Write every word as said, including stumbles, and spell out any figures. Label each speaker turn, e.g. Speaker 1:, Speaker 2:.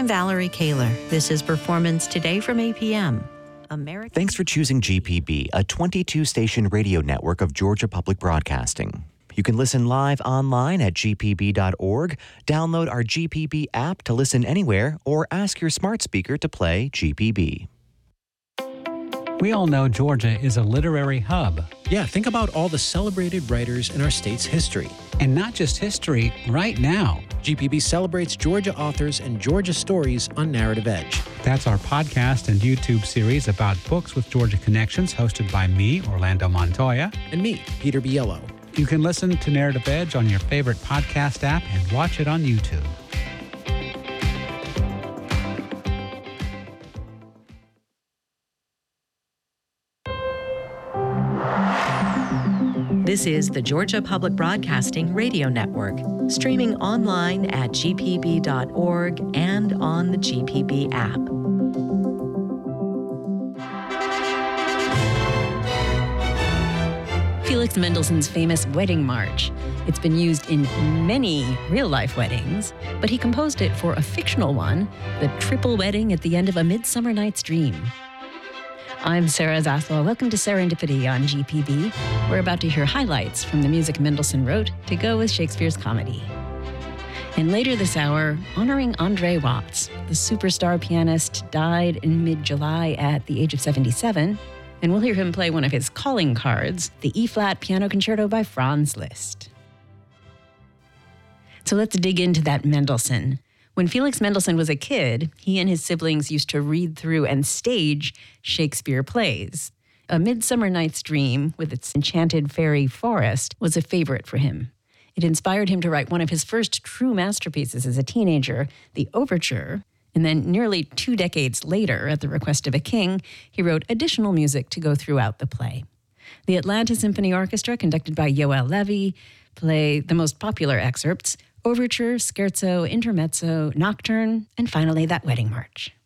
Speaker 1: I'm Valerie Kaler. This is Performance Today from A P M. American-
Speaker 2: Thanks for choosing G P B, a twenty-two station radio network of Georgia Public Broadcasting. You can listen live online at g p b dot org, download our G P B app to listen anywhere, or ask your smart speaker to play G P B.
Speaker 3: We all know Georgia is a literary hub.
Speaker 4: Yeah, think about all the celebrated writers in our state's history.
Speaker 3: And not just history, right now.
Speaker 4: G P B celebrates Georgia authors and Georgia stories on Narrative Edge.
Speaker 3: That's our podcast and YouTube series about books with Georgia connections, hosted by me, Orlando Montoya.
Speaker 4: And me, Peter Biello.
Speaker 3: You can listen to Narrative Edge on your favorite podcast app and watch it on YouTube.
Speaker 1: This is the Georgia Public Broadcasting Radio Network, streaming online at g p b dot org and on the G P B app.
Speaker 5: Felix Mendelssohn's famous Wedding March. It's been used in many real-life weddings, but he composed it for a fictional one, the triple wedding at the end of A Midsummer Night's Dream. I'm Sarah Zaslow. Welcome to Serendipity on G P B. We're about to hear highlights from the music Mendelssohn wrote to go with Shakespeare's comedy. And later this hour, honoring Andre Watts, the superstar pianist, died in mid-July at the age of seventy-seven, and we'll hear him play one of his calling cards, the E-flat Piano Concerto by Franz Liszt. So let's dig into that Mendelssohn. When Felix Mendelssohn was a kid, he and his siblings used to read through and stage Shakespeare plays. A Midsummer Night's Dream, with its enchanted fairy forest, was a favorite for him. It inspired him to write one of his first true masterpieces as a teenager, the Overture, and then nearly two decades later, at the request of a king, he wrote additional music to go throughout the play. The Atlanta Symphony Orchestra, conducted by Yoel Levy, play the most popular excerpts: Overture, Scherzo, Intermezzo, Nocturne, and finally that Wedding March.